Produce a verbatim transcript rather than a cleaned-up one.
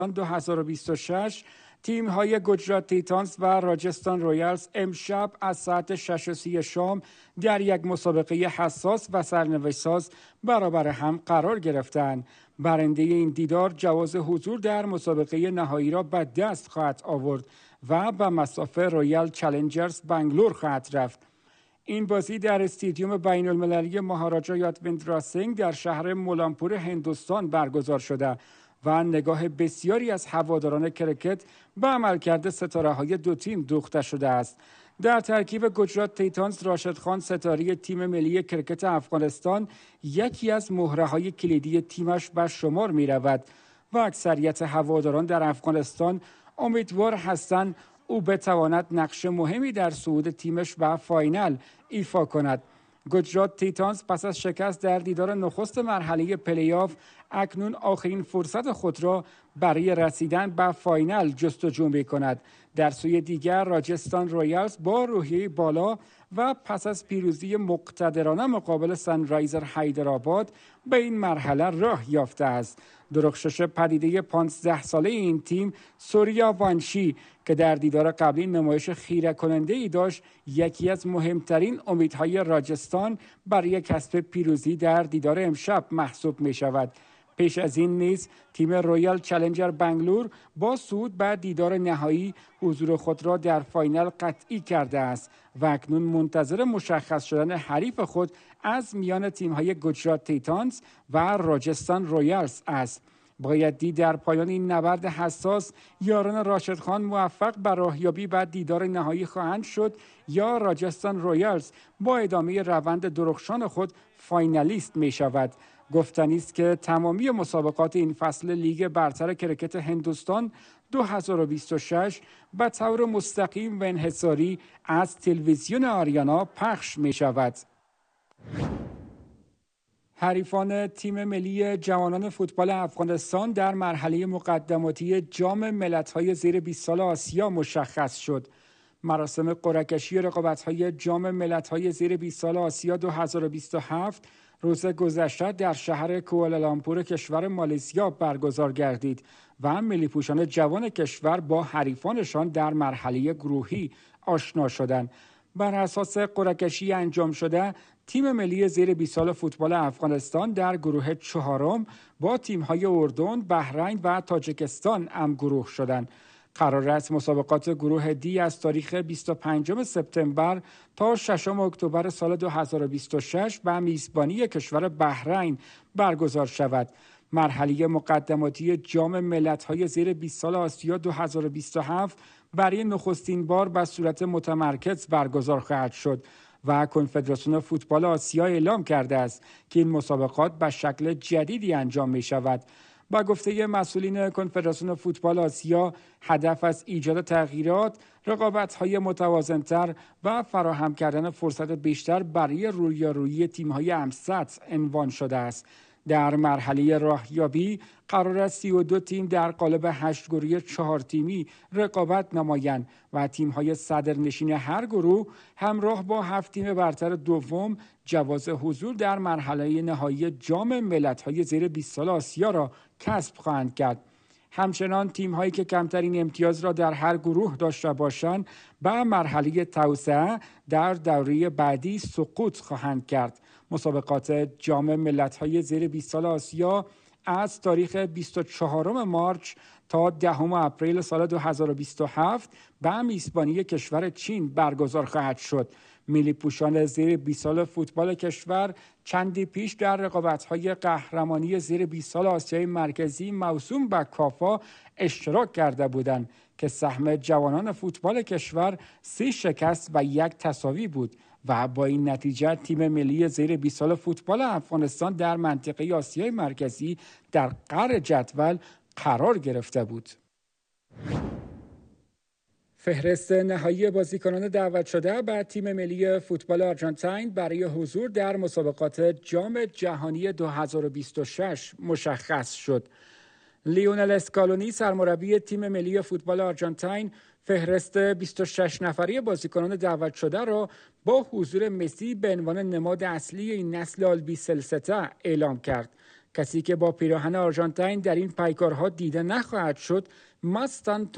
دو هزار و بیست و شش تیم های گجرات تیتانز و راجستان رویالز امشب از ساعت شش و سی شام در یک مسابقه حساس و سرنوشت‌ساز برابر هم قرار گرفتند. برنده این دیدار جواز حضور در مسابقه نهایی را به دست خواهد آورد و به مصاف رویال چالنجرز بنگلور خواهد رفت. این بازی در استادیوم بین المللی مهاراجا یادویندرا سینگ در شهر مولانپور هندوستان برگزار شده و نگاه بسیاری از هواداران کرکت به عملکرد ستاره‌های دو تیم دوخته شده است. در ترکیب گجرات تیتانز راشد خان ستاره تیم ملی کرکت افغانستان یکی از مهره‌های کلیدی تیمش به شمار می‌رود و اکثریت هواداران در افغانستان امیدوار هستند او بتواند نقش مهمی در صعود تیمش به فاینال ایفا کند. گجرات تیتانز پس از شکست در دیدار نخست مرحله پلی آف اکنون آخرین فرصت خود را برای رسیدن به فاینال جستجو می‌کند. در سوی دیگر راجستان رویالز با روحیه بالا و پس از پیروزی مقتدرانه مقابل سنرایزر حیدرآباد به این مرحله راه یافته است. درخشش پدیده پانزده ساله این تیم سوریا وانشی که در دیدار قبلی نمایش خیره کننده ای داشت یکی از مهمترین امیدهای راجستان برای کسب پیروزی در دیدار امشب محسوب می شود. پیش از این نیز تیم رویال چالنجر بنگلور با صعود به دیدار نهایی حضور خود را در فاینال قطعی کرده است و اکنون منتظر مشخص شدن حریف خود از میان تیم‌های گجرات تیتانز و راجستان رویالز است. باید دید در پایان این نبرد حساس یاران راشد خان موفق به راهیابی به دیدار نهایی خواهند شد یا راجستان رویالز با ادامه روند درخشان خود فاینالیست می شود. گفتنی است که تمامی مسابقات این فصل لیگ برتر کرکت هندوستان دو هزار و بیست و شش به طور مستقیم و انحصاری از تلویزیون آریانا پخش می شود. حریفان تیم ملی جوانان فوتبال افغانستان در مرحله مقدماتی جام ملت‌های زیر بیست سال آسیا مشخص شد. مراسم قرعه کشی رقابت‌های جام ملت‌های زیر بیست سال آسیا دو هزار و بیست و هفت روز گذشته در شهر کوالالامپور کشور مالزیا برگزار گردید و ملی‌پوشان جوان کشور با حریفانشان در مرحله گروهی آشنا شدند. بر اساس قرعه کشی انجام شده تیم ملی زیر بیست سال فوتبال افغانستان در گروه چهارم با تیم‌های اردن، بحرین و تاجیکستان همگروه شدند. قرار است مسابقات گروه دی از تاریخ بیست و پنجم سپتامبر تا ششم اکتبر سال دو هزار و بیست و شش به میزبانی کشور بحرین برگزار شود. مرحله مقدماتی جام ملت‌های زیر بیست سال آسیا دو هزار و بیست و هفت برای نخستین بار به صورت متمرکز برگزار خواهد شد و کنفدراسیون فوتبال آسیا اعلام کرده است که این مسابقات به شکل جدیدی انجام می شود. با گفته مسئولین کنفدراسیون فوتبال آسیا هدف از ایجاد تغییرات، رقابت‌های متوازن‌تر و فراهم کردن فرصت بیشتر برای رویارویی تیم‌های هم‌سطح عنوان شده است. در مرحله راهیابی قرار است سی و دو تیم در قالب هشت گروهی چهار تیمی رقابت نمایند و تیم‌های صدرنشین هر گروه همراه با هفت تیم برتر دوم جواز حضور در مرحله نهایی جام ملت‌های زیر بیست سال آسیا را کسب خواهند کرد. همچنان تیم‌هایی که کمترین امتیاز را در هر گروه داشته باشند به مرحله توسعه در دوره بعدی سقوط خواهند کرد. مسابقات جام ملت‌های زیر بیست سال آسیا از تاریخ بیست و چهارم مارس تا دهم اپریل سال دو هزار و بیست و هفت به میزبانی کشور چین برگزار خواهد شد. ملی‌پوشان زیر بیست سال فوتبال کشور چندی پیش در رقابت‌های قهرمانی زیر بیست سال آسیای مرکزی موسوم به کافا اشتراک کرده بودند که سهم جوانان فوتبال کشور سه شکست و یک تساوی بود و با این نتیجه تیم ملی زیر بیست سال فوتبال افغانستان در منطقه آسیای مرکزی در قعر جدول قرار گرفته بود. فهرست نهایی بازیکنان دعوت شده به تیم ملی فوتبال آرژانتین برای حضور در مسابقات جام جهانی دو هزار و بیست و شش مشخص شد. لیونل اسکالونی سرمربی تیم ملی فوتبال آرژانتین فهرست بیست و شش نفره بازیکنان دعوت شده را با حضور مسی به عنوان نماد اصلی این نسل آلبیسلستا اعلام کرد. کسی که با پیراهن آرژانتین در این پیکارها دیده نخواهد شد ماستان